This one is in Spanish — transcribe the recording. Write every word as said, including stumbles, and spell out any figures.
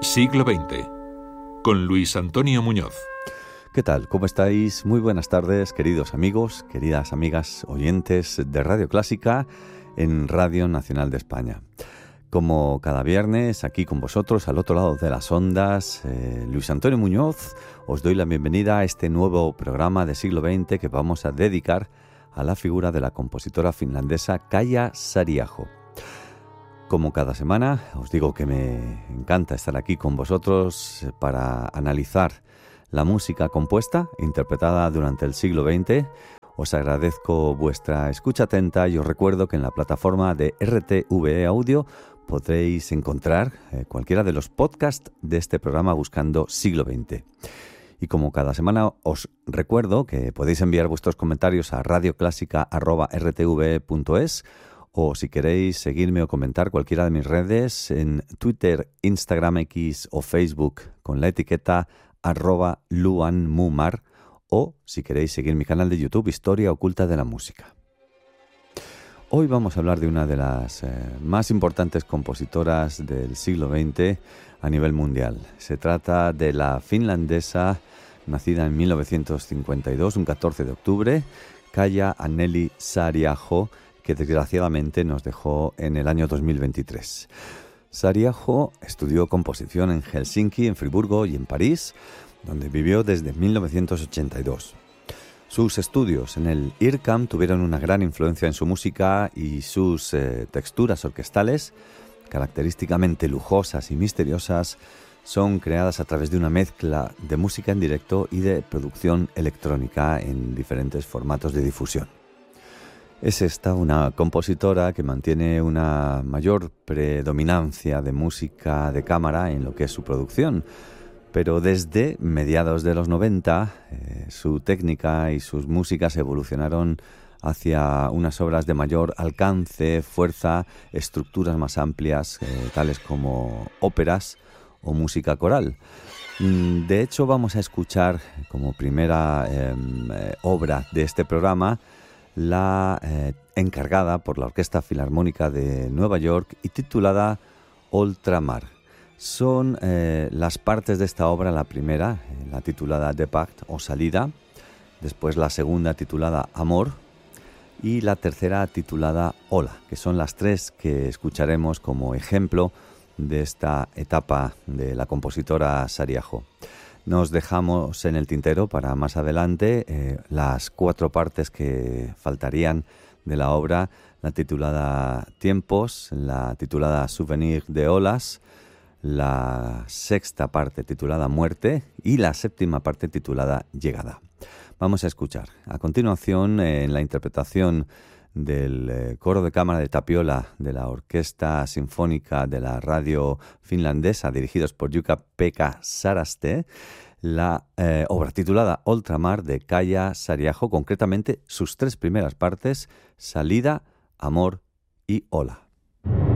Siglo veinte, con Luis Antonio Muñoz. ¿Qué tal? ¿Cómo estáis? Muy buenas tardes, queridos amigos, queridas amigas oyentes de Radio Clásica en Radio Nacional de España. Como cada viernes, aquí con vosotros, al otro lado de las ondas, eh, Luis Antonio Muñoz, os doy la bienvenida a este nuevo programa de Siglo veinte que vamos a dedicar a la figura de la compositora finlandesa Kaija Saariaho. Como cada semana, os digo que me encanta estar aquí con vosotros para analizar la música compuesta, interpretada durante el siglo veinte. Os agradezco vuestra escucha atenta y os recuerdo que en la plataforma de R T V E Audio podréis encontrar eh, cualquiera de los podcasts de este programa buscando Siglo veinte. Y como cada semana os recuerdo que podéis enviar vuestros comentarios a radioclásica arroba r t v e punto es o si queréis seguirme o comentar cualquiera de mis redes en Twitter, Instagram, X o Facebook con la etiqueta arroba luanmumar, o si queréis seguir mi canal de YouTube Historia Oculta de la Música. Hoy vamos a hablar de una de las eh, más importantes compositoras del siglo veinte a nivel mundial. Se trata de la finlandesa, nacida en mil novecientos cincuenta y dos, un catorce de octubre, Kaija Anneli Saariaho, que desgraciadamente nos dejó en el año dos mil veintitrés. Saariaho estudió composición en Helsinki, en Friburgo y en París, donde vivió desde mil novecientos ochenta y dos. Sus estudios en el I R C A M tuvieron una gran influencia en su música y sus eh, texturas orquestales, característicamente lujosas y misteriosas, son creadas a través de una mezcla de música en directo y de producción electrónica en diferentes formatos de difusión. Es esta una compositora que mantiene una mayor predominancia de música de cámara en lo que es su producción, pero desde mediados de los noventa eh, su técnica y sus músicas evolucionaron hacia unas obras de mayor alcance, fuerza, estructuras más amplias, eh, tales como óperas o música coral. De hecho, vamos a escuchar como primera eh, obra de este programa la eh, encargada por la Orquesta Filarmónica de Nueva York y titulada Ultramar. Son eh, las partes de esta obra, la primera, eh, la titulada Depart o Salida, después la segunda titulada Amor y la tercera titulada Hola, que son las tres que escucharemos como ejemplo de esta etapa de la compositora Saariaho. Nos dejamos en el tintero para más adelante eh, las cuatro partes que faltarían de la obra, la titulada Tiempos, la titulada Souvenir de Olas, la sexta parte titulada Muerte y la séptima parte titulada Llegada. Vamos a escuchar a continuación eh, en la interpretación del eh, coro de cámara de Tapiola de la Orquesta Sinfónica de la Radio Finlandesa, dirigidos por Jukka-Pekka Saraste, la eh, obra titulada Ultramar de Kaija Saariaho, concretamente sus tres primeras partes, Salida, Amor y Hola.